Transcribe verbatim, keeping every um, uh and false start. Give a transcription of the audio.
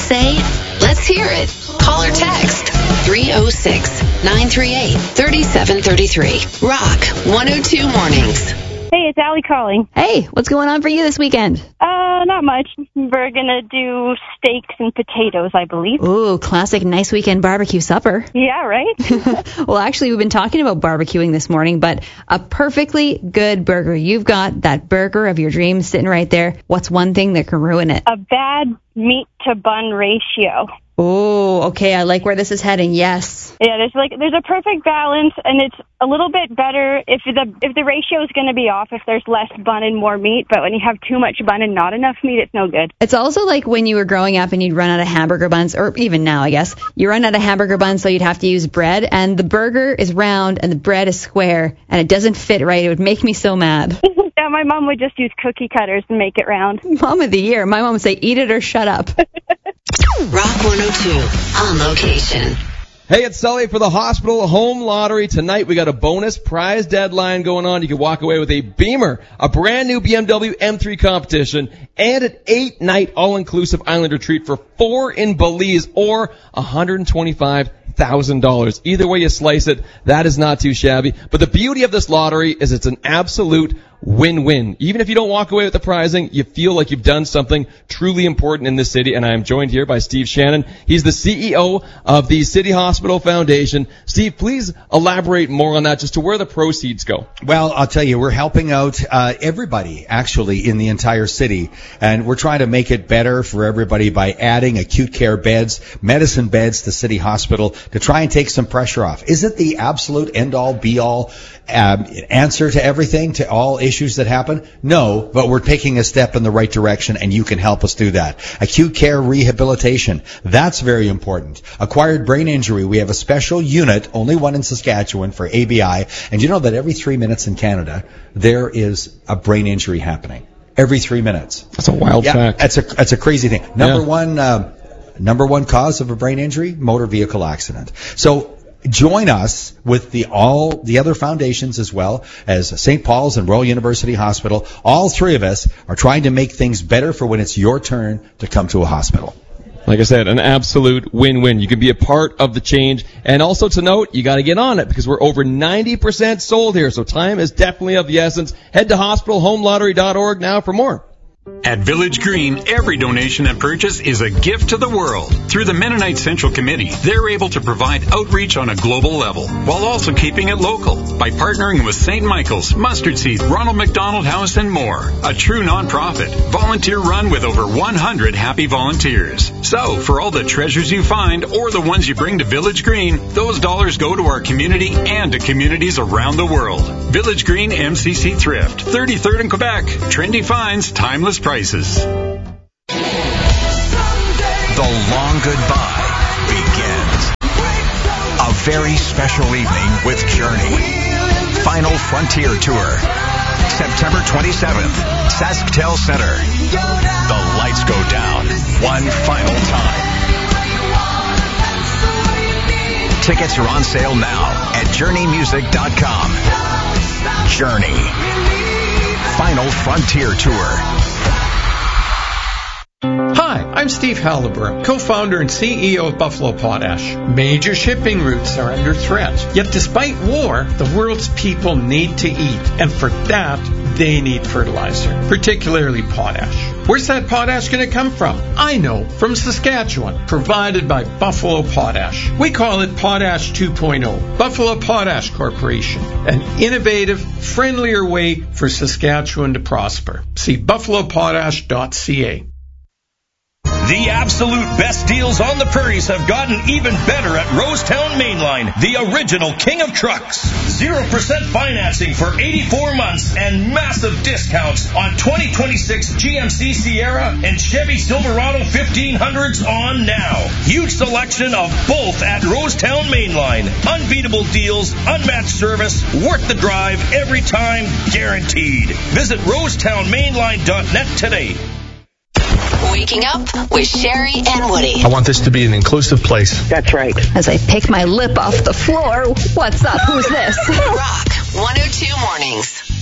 say? Let's hear it. Call or text three oh six, nine three eight, three seven three three. Rock one oh two Mornings. Hey, it's Allie calling. Hey, what's going on for you this weekend? Uh, not much. We're going to do steaks and potatoes, I believe. Ooh, classic nice weekend barbecue supper. Yeah, right? Well, actually, we've been talking about barbecuing this morning, but a perfectly good burger. You've got that burger of your dreams sitting right there. What's one thing that can ruin it? A bad meat-to-bun ratio. Oh, okay. I like where this is heading. Yes. Yeah, there's like there's a perfect balance, and it's a little bit better if the if the ratio is going to be off if there's less bun and more meat. But when you have too much bun and not enough meat, it's no good. It's also like when you were growing up and you'd run out of hamburger buns, or even now, I guess you run out of hamburger buns, so you'd have to use bread, and the burger is round and the bread is square, and it doesn't fit right. It would make me so mad. Yeah, my mom would just use cookie cutters and make it round. Mom of the year. My mom would say, "Eat it or shut up." Rock one oh two on location. Hey, it's Sully for the Hospital Home Lottery. Tonight we got a bonus prize deadline going on. You can walk away with a Beamer, a brand new B M W M three competition, and an eight-night all-inclusive island retreat for four in Belize, or one hundred twenty-five thousand dollars. Either way you slice it, that is not too shabby. But the beauty of this lottery is it's an absolute win-win. Even if you don't walk away with the prizing, you feel like you've done something truly important in this city. And I am joined here by Steve Shannon. He's the C E O of the City Hospital Foundation. Steve, please elaborate more on that, just to where the proceeds go. Well, I'll tell you, we're helping out uh, everybody, actually, in the entire city. And we're trying to make it better for everybody by adding acute care beds, medicine beds to City Hospital to try and take some pressure off. Is it the absolute end-all, be-all um, answer to everything, to all issues that happen? No, but we're taking a step in the right direction, and you can help us do that. Acute care rehabilitation, that's very important. Acquired brain injury, we have a special unit, only one in Saskatchewan, for A B I, and you know that every three minutes in Canada, there is a brain injury happening. Every three minutes. That's a wild yeah, fact. That's a, that's a crazy thing. Number yeah. one, uh, number one cause of a brain injury, motor vehicle accident. So, join us with the all the other foundations as well as Saint Paul's and Royal University Hospital. All three of us are trying to make things better for when it's your turn to come to a hospital. Like I said, an absolute win-win. You can be a part of the change. And also to note, you got to get on it because we're over ninety percent sold here. So time is definitely of the essence. Head to hospital home lottery dot org now for more. At Village Green, every donation and purchase is a gift to the world. Through the Mennonite Central Committee, they're able to provide outreach on a global level, while also keeping it local by partnering with Saint Michael's, Mustard Seed, Ronald McDonald House, and more. A true nonprofit, volunteer run with over one hundred happy volunteers. So, for all the treasures you find or the ones you bring to Village Green, those dollars go to our community and to communities around the world. Village Green M C C Thrift, thirty-third in Quebec. Trendy finds, timeless prices. The long goodbye begins. A very special evening with Journey. Final Frontier Tour. September twenty-seventh, SaskTel Center. The lights go down one final time. Tickets are on sale now at journey music dot com. Journey. Final Frontier Tour. Hi, I'm Steve Halliburton, co-founder and C E O of Buffalo Potash. Major shipping routes are under threat. Yet despite war, the world's people need to eat. And for that, they need fertilizer, particularly potash. Where's that potash going to come from? I know, from Saskatchewan, provided by Buffalo Potash. We call it Potash two point oh. Buffalo Potash Corporation, an innovative, friendlier way for Saskatchewan to prosper. See buffalo potash dot c a. The absolute best deals on the prairies have gotten even better at Rosetown Mainline, the original king of trucks. zero percent financing for eighty-four months and massive discounts on twenty twenty-six G M C Sierra and Chevy Silverado fifteen hundreds on now. Huge selection of both at Rosetown Mainline. Unbeatable deals, unmatched service, worth the drive every time, guaranteed. Visit rosetown mainline dot net today. Waking up with Sherry and Woody. I want this to be an inclusive place. That's right. As I pick my lip off the floor, what's up? Who's this? Rock one oh two Mornings.